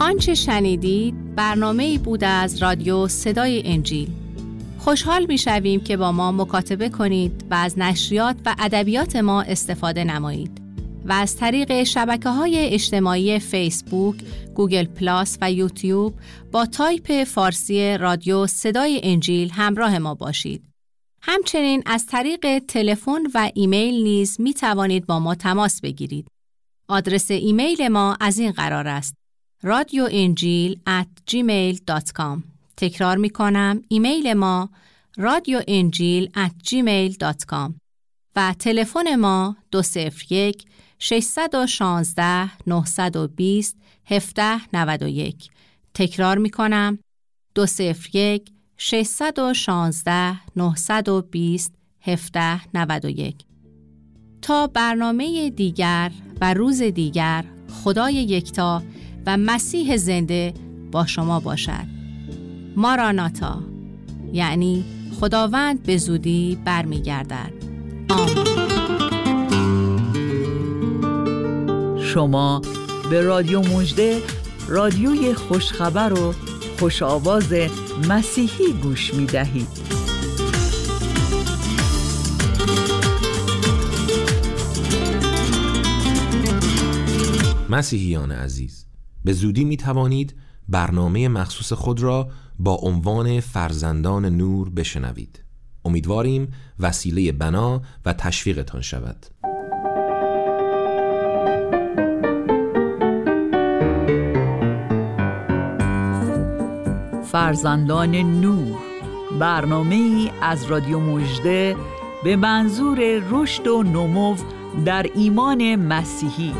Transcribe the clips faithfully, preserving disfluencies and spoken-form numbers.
آنچه شنیدید برنامه‌ای بود از رادیو صدای انجیل. خوشحال می‌شویم که با ما مکاتبه کنید و از نشریات و ادبیات ما استفاده نمایید و از طریق شبکه‌های اجتماعی فیسبوک، گوگل پلاس و یوتیوب با تایپ فارسی رادیو صدای انجیل همراه ما باشید. همچنین از طریق تلفن و ایمیل نیز می توانید با ما تماس بگیرید. آدرس ایمیل ما از این قرار است: رادیو انجیل ات جیمیل دات کام. تکرار می کنم، ایمیل ما رادیو انجیل ات جیمیل دات کام و تلفن ما دو صفر یک شش یک شش نه دو صفر هفت نه یک. تکرار می کنم، دو صفر یک شش یک شش نه دو صفر هفت نه یک. تا برنامه دیگر و روز دیگر، خدای یکتا و مسیح زنده با شما باشد. ماراناتا، یعنی خداوند به زودی برمیگردد. آمین. شما به رادیو مژده، رادیوی خوشخبر و خوش آواز مسیحی گوش می دهید. مسیحیان عزیز، به زودی می توانید برنامه مخصوص خود را با عنوان فرزندان نور بشنوید. امیدواریم وسیله بنا و تشویقتان شود. فرزندان نور، برنامه‌ای از رادیو مژده به منظور رشد و نمو در ایمان مسیحی.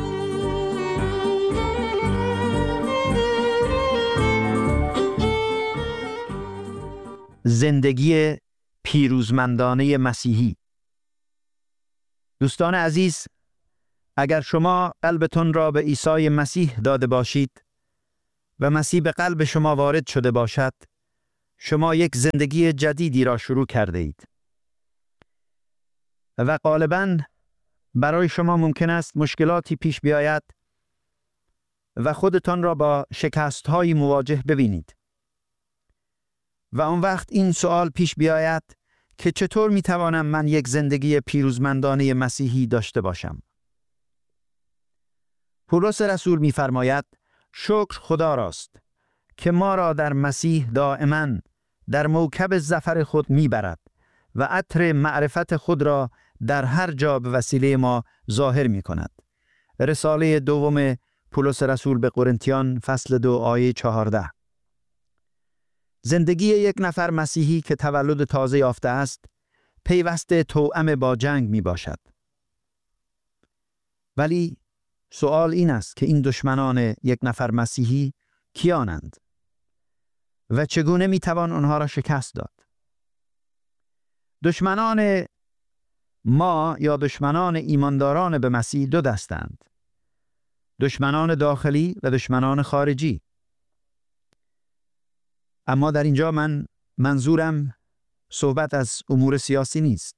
زندگی پیروزمندانه مسیحی. دوستان عزیز، اگر شما قلبتون را به عیسی مسیح داده باشید و مسیح به قلب شما وارد شده باشد، شما یک زندگی جدیدی را شروع کرده اید و غالباً برای شما ممکن است مشکلاتی پیش بیاید و خودتان را با شکست‌هایی مواجه ببینید و اون وقت این سوال پیش بیاید که چطور میتوانم من یک زندگی پیروزمندانه مسیحی داشته باشم؟ پولس رسول میفرماید شکر خدا راست که ما را در مسیح دائما در موکب ظفر خود میبرد و عطر معرفت خود را در هر جا به وسیله ما ظاهر می کند. رساله دوم پولس رسول به قرنتیان فصل دو آیه چهارده. زندگی یک نفر مسیحی که تولد تازه یافته است پیوسته توأم با جنگ می باشد. ولی سوال این است که این دشمنان یک نفر مسیحی کیانند و چگونه می توان آنها را شکست داد؟ دشمنان ما یا دشمنان ایمانداران به مسیح دو دستند: دشمنان داخلی و دشمنان خارجی. اما در اینجا من منظورم صحبت از امور سیاسی نیست،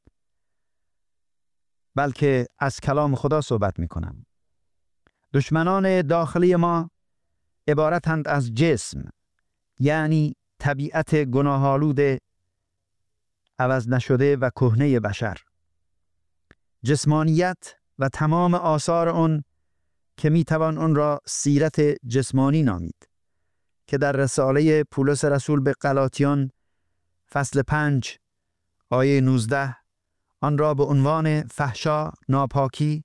بلکه از کلام خدا صحبت می کنم. دشمنان داخلی ما عبارتند از جسم، یعنی طبیعت گناه‌آلود عوض نشده و کهنه بشر. جسمانیت و تمام آثار آن که می توان آن را سیرت جسمانی نامید، که در رساله پولس رسول به غلاطیان فصل پنج آیه نوزده آن را به عنوان فحشا، ناپاکی،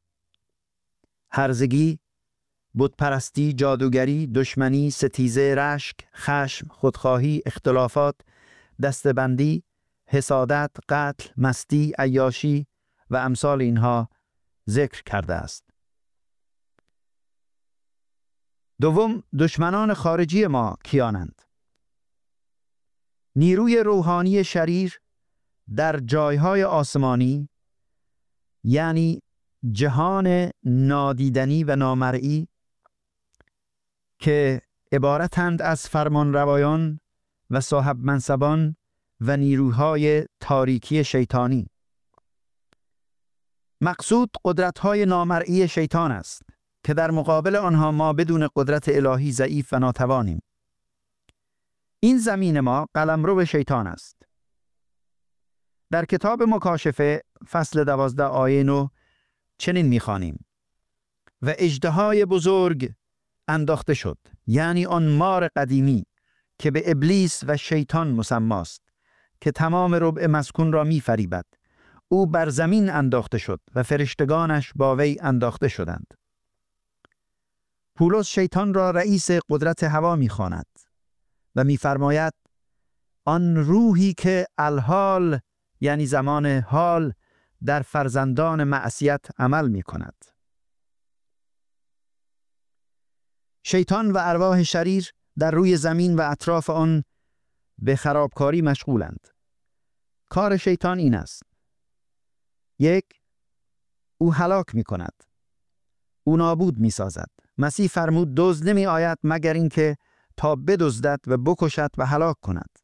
هرزگی، بتپرستی، جادوگری، دشمنی، ستیزه، رشک، خشم، خودخواهی، اختلافات، دستبندی، حسادت، قتل، مستی، عیاشی و امثال اینها ذکر کرده است. دوم، دشمنان خارجی ما کیانند؟ نیروی روحانی شریر در جایهای آسمانی، یعنی جهان نادیدنی و نامرئی که عبارتند از فرمانروایان و صاحب منصبان و نیروهای تاریکی شیطانی. مقصود قدرت‌های نامرئی شیطان است که در مقابل آنها ما بدون قدرت الهی ضعیف و ناتوانیم. این زمین ما قلمرو شیطان است. در کتاب مکاشفه فصل دوازده آیه نه چنین می‌خوانیم: و اژدهای بزرگ انداخته شد، یعنی آن مار قدیمی که به ابلیس و شیطان مسماست، که تمام ربع مسکون را می‌فریبد. او بر زمین انداخته شد و فرشتگانش با وی انداخته شدند. پولس شیطان را رئیس قدرت هوا می‌خواند و می‌فرماید آن روحی که الحال، یعنی زمان حال، در فرزندان معصیت عمل می‌کند. شیطان و ارواح شریر در روی زمین و اطراف آن به خرابکاری مشغولند. کار شیطان این است: یک، او هلاک می‌کند. او نابود می‌سازد. مسیح فرمود دزد نمی آید مگر اینکه تا بدزدد و بکشد و هلاک کند.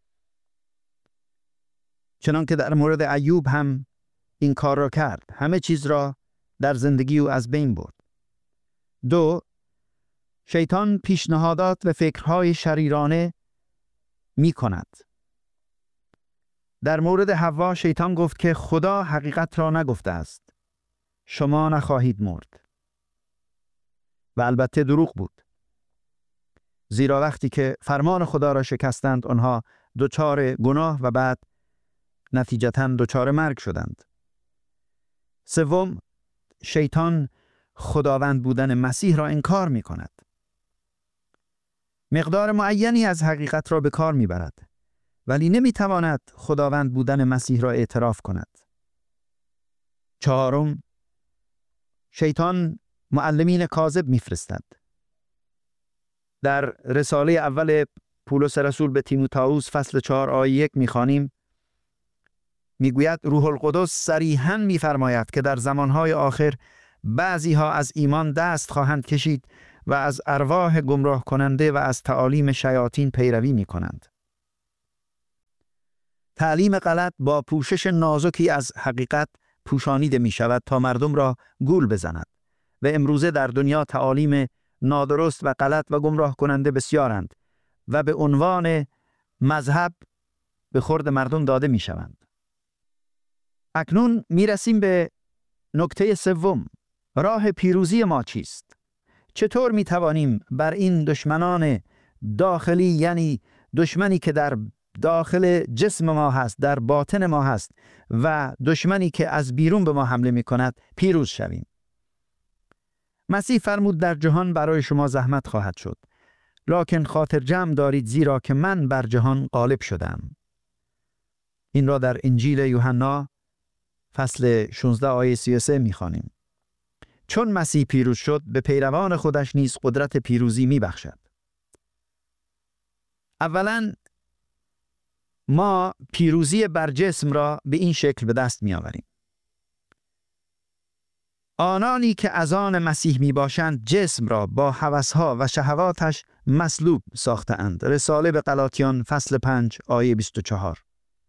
چنانکه در مورد ایوب هم این کار را کرد. همه چیز را در زندگی او از بین برد. دو، شیطان پیشنهادات و فکرهای شریرانه می کند. در مورد حوا شیطان گفت که خدا حقیقت را نگفته است. شما نخواهید مرد. و البته دروغ بود. زیرا وقتی که فرمان خدا را شکستند آنها دچار گناه و بعد نتیجتاً دچار مرگ شدند. سوم، شیطان خداوند بودن مسیح را انکار می کند. مقدار معینی از حقیقت را به کار می برد، ولی نمی تواند خداوند بودن مسیح را اعتراف کند. چهارم، شیطان معلمین کاذب میفرستد. در رساله اول پولس رسول به تیموتائوس فصل چهار آیه یک میخوانیم: میگوید روح القدس صریحاً میفرماید که در زمانهای آخر بعضی ها از ایمان دست خواهند کشید و از ارواح گمراه کننده و از تعالیم شیاطین پیروی میکنند. تعلیم غلط با پوشش نازکی از حقیقت پوشانیده می شود تا مردم را گول بزند و امروزه در دنیا تعالیم نادرست و غلط و گمراه کننده بسیارند و به عنوان مذهب به خورد مردم داده می شوند. اکنون می رسیم به نکته سوم. راه پیروزی ما چیست؟ چطور می توانیم بر این دشمنان داخلی، یعنی دشمنی که در داخل جسم ما هست، در باطن ما هست، و دشمنی که از بیرون به ما حمله می کند پیروز شویم؟ مسیح فرمود در جهان برای شما زحمت خواهد شد، لکن خاطر جمع دارید زیرا که من بر جهان غالب شدم. این را در انجیل یوحنا فصل شانزده آیه سی و سه می خوانیم. چون مسیح پیروز شد به پیروان خودش نیز قدرت پیروزی می بخشد. اولا ما پیروزی بر جسم را به این شکل به دست می آوریم. آنانی که از آن مسیح می باشند جسم را با هوسها و شهواتش مصلوب ساخته اند. رساله به غلاطیان فصل پنج آیه بیست و چهار.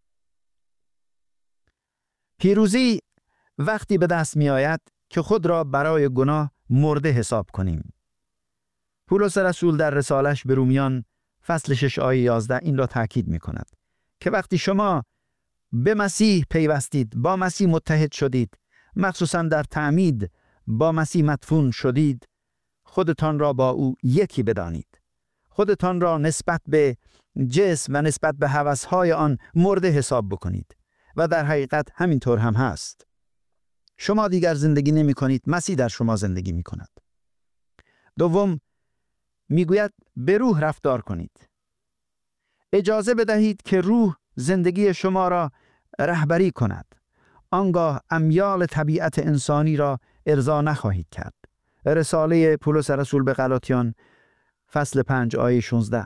پیروزی وقتی به دست می آید که خود را برای گناه مرده حساب کنیم. پولس رسول در رسالش به رومیان فصل شش آیه یازده این را تاکید می کند که وقتی شما به مسیح پیوستید، با مسیح متحد شدید، مخصوصاً در تعمید با مسیح مدفون شدید، خودتان را با او یکی بدانید. خودتان را نسبت به جسم و نسبت به هوس‌های آن مرده حساب بکنید و در حقیقت همینطور هم هست. شما دیگر زندگی نمی کنید، مسیح در شما زندگی می کند. دوم، میگوید به روح رفتار کنید. اجازه بدهید که روح زندگی شما را رهبری کند. آنگاه امیال طبیعت انسانی را ارضا نخواهید کرد. رساله پولس رسول به غلاطیان فصل پنج آیه شانزده.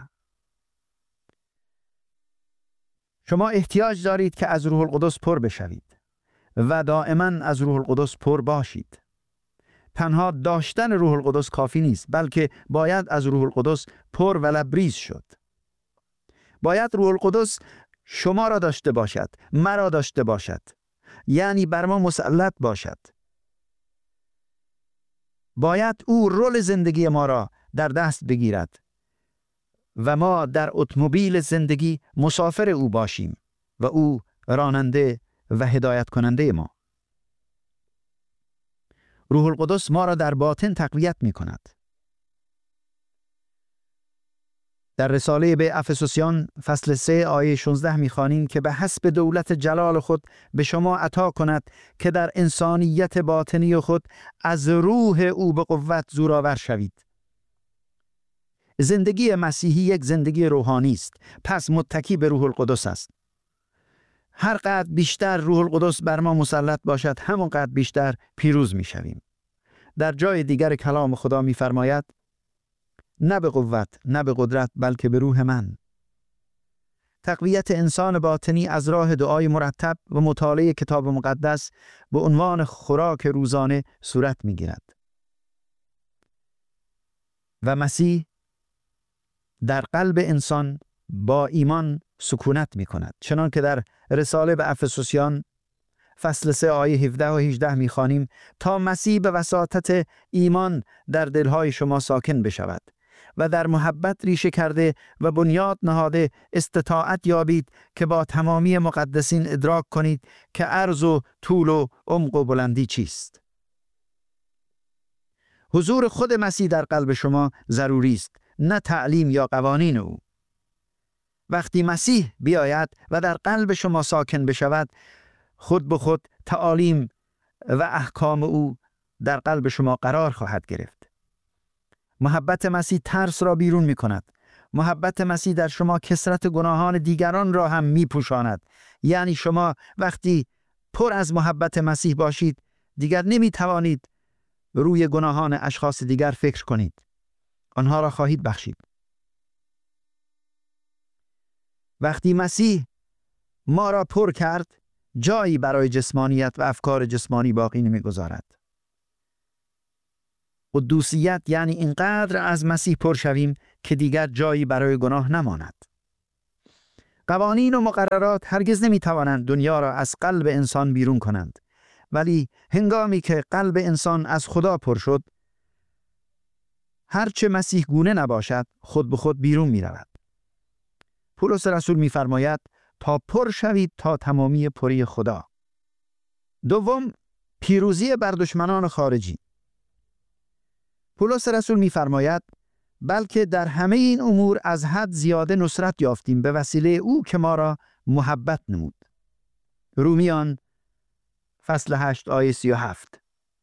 شما احتیاج دارید که از روح القدس پر بشوید و دائما از روح القدس پر باشید. تنها داشتن روح القدس کافی نیست، بلکه باید از روح القدس پر و لبریز شد. باید روح القدس شما را داشته باشد، مرا داشته باشد، یعنی بر ما مسلط باشد. باید او رول زندگی ما را در دست بگیرد و ما در اتومبیل زندگی مسافر او باشیم و او راننده و هدایت کننده ما. روح القدس ما را در باطن تقویت می کند. در رساله به افسوسیان فصل سه آیه شانزده می خوانیم که به حسب دولت جلال خود به شما عطا کند که در انسانیت باطنی خود از روح او به قوت زورآور شوید. زندگی مسیحی یک زندگی روحانی است، پس متکی به روح القدس است. هر قدر بیشتر روح القدس بر ما مسلط باشد، همون قدر بیشتر پیروز می شویم. در جای دیگر کلام خدا می فرماید نه به قوت، نه به قدرت، بلکه به روح من. تقویت انسان باطنی از راه دعای مرتب و مطالعه کتاب مقدس به عنوان خوراک روزانه صورت می گیرد. و مسیح در قلب انسان با ایمان سکونت می کند. چنان که در رساله به افسوسیان فصل سه آیه هفده و هجده می خوانیم تا مسیح به وساطت ایمان در دلهای شما ساکن بشود و در محبت ریشه کرده و بنیاد نهاده استطاعت یابید که با تمامی مقدسین ادراک کنید که عرض و طول و عمق و بلندی چیست. حضور خود مسیح در قلب شما ضروری است، نه تعلیم یا قوانین او. وقتی مسیح بیاید و در قلب شما ساکن بشود، خود به خود تعالیم و احکام او در قلب شما قرار خواهد گرفت. محبت مسیح ترس را بیرون می کند. محبت مسیح در شما کثرت گناهان دیگران را هم می پوشاند. یعنی شما وقتی پر از محبت مسیح باشید، دیگر نمی توانید روی گناهان اشخاص دیگر فکر کنید. آنها را خواهید بخشید. وقتی مسیح ما را پر کرد، جایی برای جسمانیت و افکار جسمانی باقی نمی‌گذارد. قدوسیت یعنی اینقدر از مسیح پر شویم که دیگر جایی برای گناه نماند. قوانین و مقررات هرگز نمی‌توانند دنیا را از قلب انسان بیرون کنند، ولی هنگامی که قلب انسان از خدا پر شد، هرچه مسیح گونه نباشد خود به خود بیرون می رود. پولس رسول می فرماید تا پر شوید تا تمامی پری خدا. دوم، پیروزی بر دشمنان خارجی. پولس رسول می فرماید بلکه در همه این امور از حد زیاده نصرت یافتیم به وسیله او که ما را محبت نمود. رومیان فصل هشت آیه سی و هفت.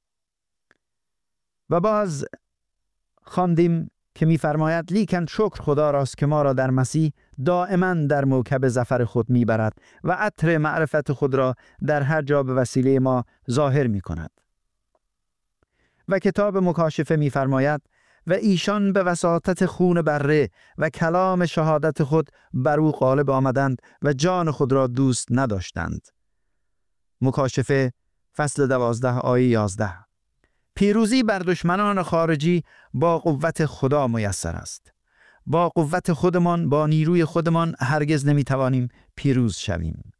و باز خواندیم که می‌فرماید لیکن شکر خدا راست که ما را در مسیح دائما در موکب ظفر خود می‌برد و عطر معرفت خود را در هر جا به وسیله ما ظاهر می‌کند. و کتاب مکاشفه می‌فرماید و ایشان به وساطت خون بره و کلام شهادت خود بر او غالب آمدند و جان خود را دوست نداشتند. مکاشفه فصل دوازده آیه یازده. پیروزی بر دشمنان خارجی با قوت خدا میسر است. با قوت خودمان، با نیروی خودمان هرگز نمیتوانیم پیروز شویم.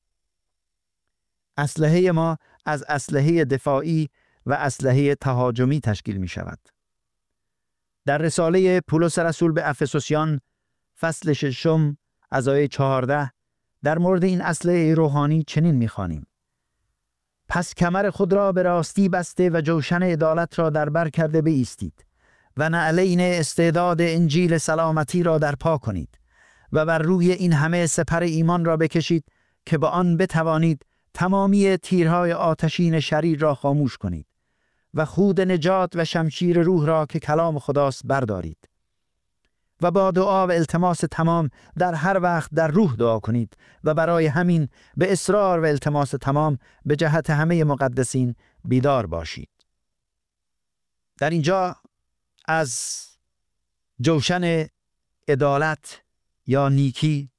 اسلحه ما از اسلحه دفاعی و اسلحه تهاجمی تشکیل می شود. در رساله پولس رسول به افسوسیان فصل ششم از آیه چهارده در مورد این اسلحه روحانی چنین می خوانیم: پس کمر خود را به راستی بسته و جوشن عدالت را در بر کرده بایستید و نعلین استعداد انجیل سلامتی را در پا کنید و بر روی این همه سپر ایمان را بکشید که با آن بتوانید تمامی تیرهای آتشین شریر را خاموش کنید و خود نجات و شمشیر روح را که کلام خداست بردارید و با دعا و التماس تمام در هر وقت در روح دعا کنید و برای همین به اصرار و التماس تمام به جهت همه مقدسین بیدار باشید. در اینجا از جوشن عدالت یا نیکی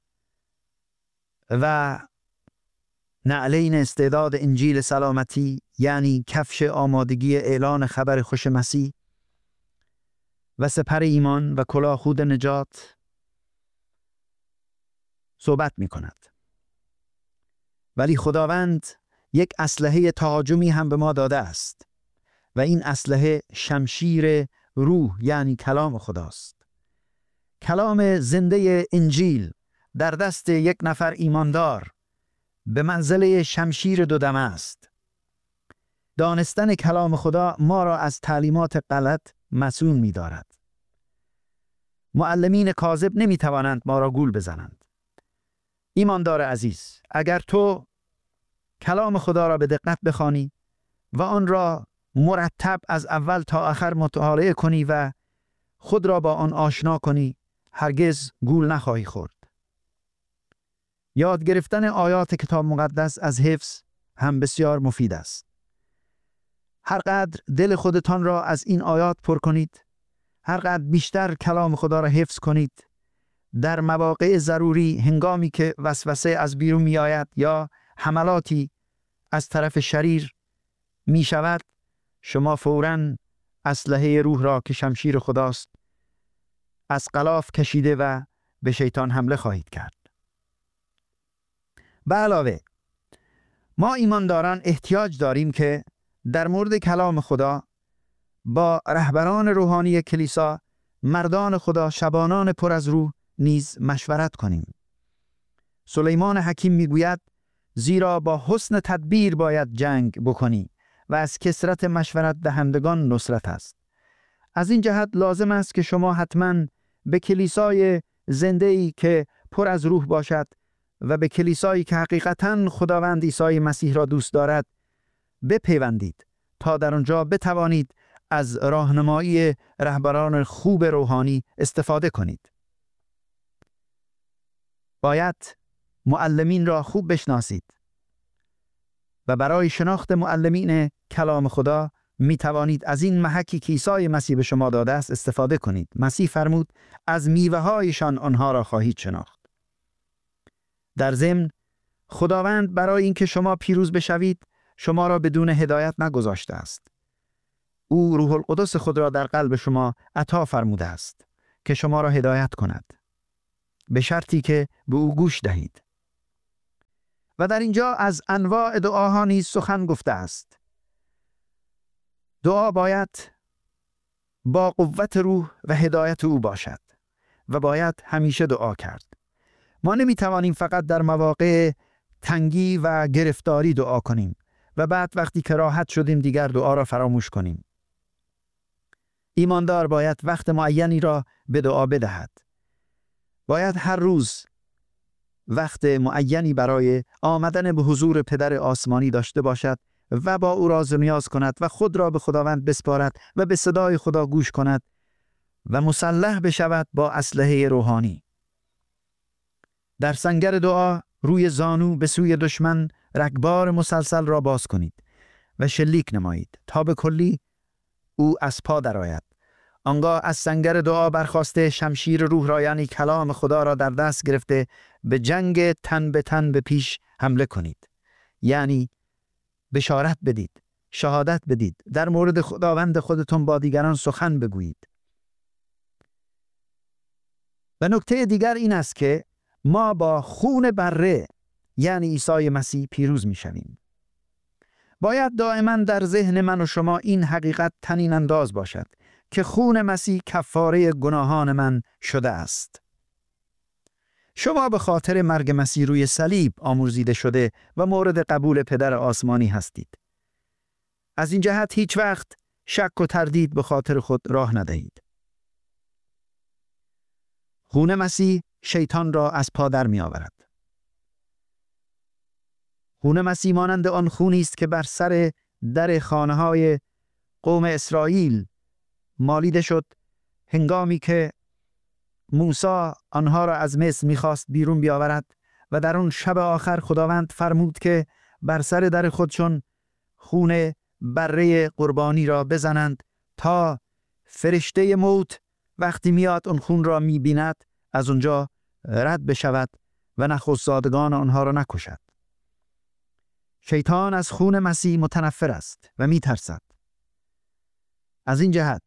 و نعلین استعداد انجیل سلامتی یعنی کفش آمادگی اعلان خبر خوش مسیح و سپر ایمان و کلاه خود نجات صحبت می کند. ولی خداوند یک اسلحه تهاجمی هم به ما داده است. و این اسلحه شمشیر روح یعنی کلام خداست. کلام زنده انجیل در دست یک نفر ایماندار به منزله شمشیر دو دمه است. دانستن کلام خدا ما را از تعلیمات غلط مسئول می دارد. معلمین کاذب نمی توانند ما را گول بزنند. ایماندار عزیز، اگر تو کلام خدا را به دقت بخوانی و آن را مرتب از اول تا آخر مطالعه کنی و خود را با آن آشنا کنی، هرگز گول نخواهی خورد. یاد گرفتن آیات کتاب مقدس از حفظ هم بسیار مفید است. هر قدر دل خودتان را از این آیات پر کنید، هر قدر بیشتر کلام خدا را حفظ کنید، در مواقع ضروری هنگامی که وسوسه از بیرون می آید یا حملاتی از طرف شریر می شود، شما فوراً اسلحه روح را که شمشیر خداست از غلاف کشیده و به شیطان حمله خواهید کرد. به علاوه ما ایمانداران احتیاج داریم که در مورد کلام خدا با رهبران روحانی کلیسا، مردان خدا، شبانان پر از روح نیز مشورت کنیم. سلیمان حکیم میگوید زیرا با حسن تدبیر باید جنگ بکنی و از کثرت مشورت دهندگان نصرت است. از این جهت لازم است که شما حتما به کلیسای زنده‌ای که پر از روح باشد و به کلیسایی که حقیقتاً خداوند عیسی مسیح را دوست دارد بپیوندید تا در آنجا بتوانید از راهنمایی رهبران خوب روحانی استفاده کنید. باید معلمین را خوب بشناسید و برای شناخت معلمین کلام خدا می توانید از این محکی که عیسی مسیح به شما داده است استفاده کنید. مسیح فرمود از میوه هایشان آنها را خواهید شناخت. در ضمن خداوند برای اینکه شما پیروز بشوید شما را بدون هدایت نگذاشته است. او روح القدس خود را در قلب شما عطا فرموده است که شما را هدایت کند، به شرطی که به او گوش دهید. و در اینجا از انواع دعاها نیز سخن گفته است. دعا باید با قوت روح و هدایت او باشد و باید همیشه دعا کرد. ما نمی توانیم فقط در مواقع تنگی و گرفتاری دعا کنیم و بعد وقتی که راحت شدیم دیگر دعا را فراموش کنیم. ایماندار باید وقت معینی را به دعا بدهد. باید هر روز وقت معینی برای آمدن به حضور پدر آسمانی داشته باشد و با او راز و نیاز کند و خود را به خداوند بسپارد و به صدای خدا گوش کند و مسلح بشود با اسلحه روحانی. در سنگر دعا روی زانو به سوی دشمن رگبار مسلسل را باز کنید و شلیک نمایید تا به کلی او از پا درآید. آنگاه از سنگر دعا برخاسته شمشیر روح را یعنی کلام خدا را در دست گرفته به جنگ تن به تن به پیش حمله کنید. یعنی بشارت بدید، شهادت بدید، در مورد خداوند خودتون با دیگران سخن بگویید. و نکته دیگر این است که ما با خون بره یعنی عیسی مسیح پیروز می شویم. باید دائما در ذهن من و شما این حقیقت طنین انداز باشد که خون مسیح کفاره گناهان من شده است. شما به خاطر مرگ مسیح روی صلیب آمرزیده شده و مورد قبول پدر آسمانی هستید. از این جهت هیچ وقت شک و تردید به خاطر خود راه ندهید. خون مسیح شیطان را از پا در می آورد. خون مسیح مانند آن خونی است که بر سر در خانه های قوم اسرائیل مالیده شد هنگامی که موسی آنها را از مصر می‌خواست بیرون بیاورد و در اون شب آخر خداوند فرمود که بر سر در خودشون خون بره قربانی را بزنند تا فرشته موت وقتی میاد اون خون را می‌بیند از اونجا رد بشود و نخستزادگان آنها را نکشد. شیطان از خون مسیح متنفر است و می‌ترسد. از این جهت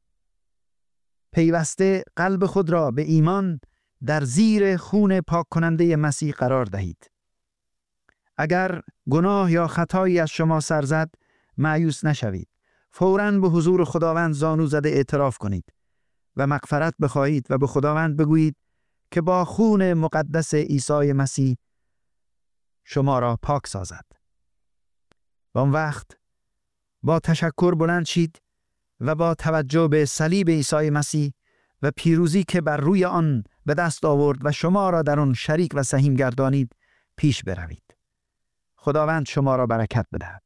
پیوسته قلب خود را به ایمان در زیر خون پاک کننده مسیح قرار دهید. اگر گناه یا خطایی از شما سر زد، مایوس نشوید. فوراً به حضور خداوند زانو زده اعتراف کنید و مغفرت بخواهید و به خداوند بگویید که با خون مقدس عیسی مسیح شما را پاک سازد. و آن وقت با تشکر بلند شید و با توجه به صلیب عیسی مسیح و پیروزی که بر روی آن به دست آورد و شما را در آن شریک و سهیم گردانید پیش بروید. خداوند شما را برکت بدهد.